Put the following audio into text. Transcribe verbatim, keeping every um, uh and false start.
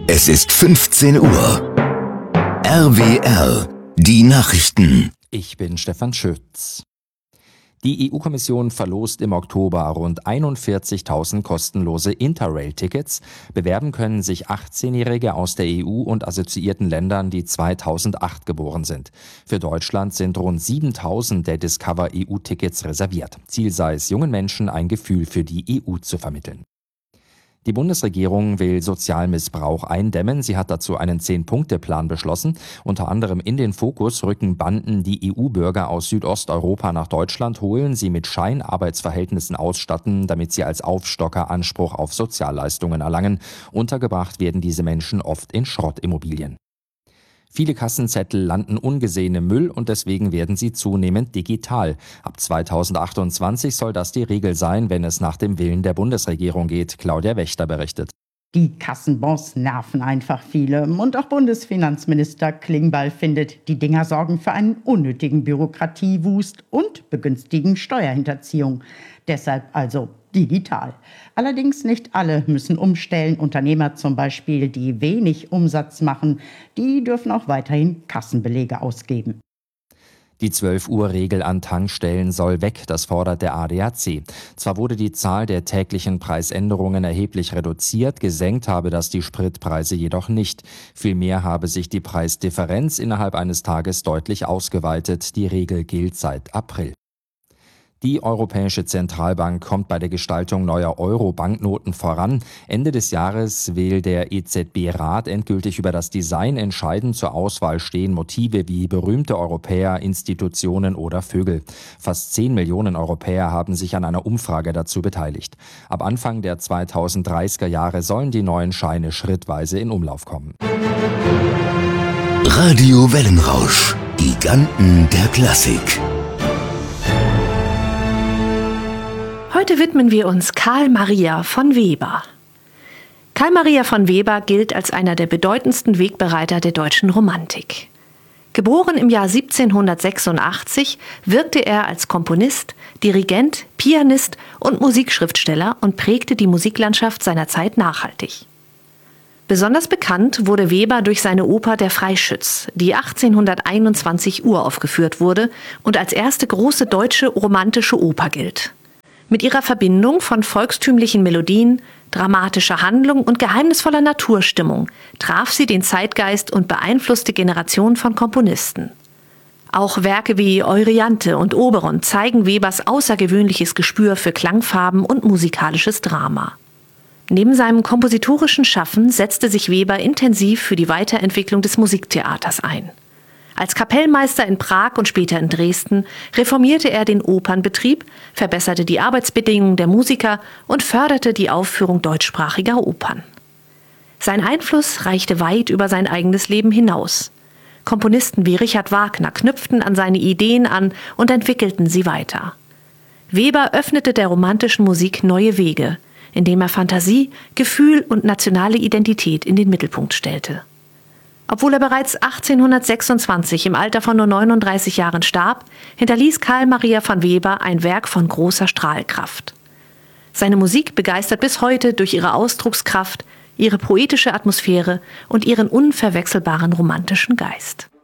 Es ist fünfzehn Uhr. R W R, die Nachrichten. Ich bin Stefan Schütz. Die E U-Kommission verlost im Oktober rund einundvierzigtausend kostenlose Interrail-Tickets. Bewerben können sich achtzehnjährige aus der E U und assoziierten Ländern, die zweitausendacht geboren sind. Für Deutschland sind rund siebentausend der Discover-E U-Tickets reserviert. Ziel sei es, jungen Menschen ein Gefühl für die E U zu vermitteln. Die Bundesregierung will Sozialmissbrauch eindämmen. Sie hat dazu einen Zehn-Punkte-Plan beschlossen. Unter anderem in den Fokus rücken Banden, die E U-Bürger aus Südosteuropa nach Deutschland holen, sie mit Scheinarbeitsverhältnissen ausstatten, damit sie als Aufstocker Anspruch auf Sozialleistungen erlangen. Untergebracht werden diese Menschen oft in Schrottimmobilien. Viele Kassenzettel landen ungesehen im Müll und deswegen werden sie zunehmend digital. Ab zweitausendachtundzwanzig soll das die Regel sein, wenn es nach dem Willen der Bundesregierung geht. Claudia Wächter berichtet. Die Kassenbons nerven einfach viele. Und auch Bundesfinanzminister Klingbeil findet, die Dinger sorgen für einen unnötigen Bürokratiewust und begünstigen Steuerhinterziehung. Deshalb also digital. Allerdings nicht alle müssen umstellen. Unternehmer zum Beispiel, die wenig Umsatz machen, die dürfen auch weiterhin Kassenbelege ausgeben. Die zwölf-Uhr-Regel an Tankstellen soll weg, das fordert der A D A C. Zwar wurde die Zahl der täglichen Preisänderungen erheblich reduziert, gesenkt habe das die Spritpreise jedoch nicht. Vielmehr habe sich die Preisdifferenz innerhalb eines Tages deutlich ausgeweitet. Die Regel gilt seit April. Die Europäische Zentralbank kommt bei der Gestaltung neuer Euro-Banknoten voran. Ende des Jahres will der E Z B-Rat endgültig über das Design entscheiden. Zur Auswahl stehen Motive wie berühmte Europäer, Institutionen oder Vögel. Fast zehn Millionen Europäer haben sich an einer Umfrage dazu beteiligt. Ab Anfang der zweitausenddreißiger Jahre sollen die neuen Scheine schrittweise in Umlauf kommen. Radio Wellenrausch, Giganten der Klassik. Heute widmen wir uns Carl Maria von Weber. Carl Maria von Weber gilt als einer der bedeutendsten Wegbereiter der deutschen Romantik. Geboren im Jahr siebzehnhundertsechsundachtzig, wirkte er als Komponist, Dirigent, Pianist und Musikschriftsteller und prägte die Musiklandschaft seiner Zeit nachhaltig. Besonders bekannt wurde Weber durch seine Oper Der Freischütz, die achtzehnhunderteinundzwanzig uraufgeführt wurde und als erste große deutsche romantische Oper gilt. Mit ihrer Verbindung von volkstümlichen Melodien, dramatischer Handlung und geheimnisvoller Naturstimmung traf sie den Zeitgeist und beeinflusste Generationen von Komponisten. Auch Werke wie Euryanthe und Oberon zeigen Webers außergewöhnliches Gespür für Klangfarben und musikalisches Drama. Neben seinem kompositorischen Schaffen setzte sich Weber intensiv für die Weiterentwicklung des Musiktheaters ein. Als Kapellmeister in Prag und später in Dresden reformierte er den Opernbetrieb, verbesserte die Arbeitsbedingungen der Musiker und förderte die Aufführung deutschsprachiger Opern. Sein Einfluss reichte weit über sein eigenes Leben hinaus. Komponisten wie Richard Wagner knüpften an seine Ideen an und entwickelten sie weiter. Weber öffnete der romantischen Musik neue Wege, indem er Fantasie, Gefühl und nationale Identität in den Mittelpunkt stellte. Obwohl er bereits achtzehnhundertsechsundzwanzig im Alter von nur neununddreißig Jahren starb, hinterließ Carl Maria von Weber ein Werk von großer Strahlkraft. Seine Musik begeistert bis heute durch ihre Ausdruckskraft, ihre poetische Atmosphäre und ihren unverwechselbaren romantischen Geist.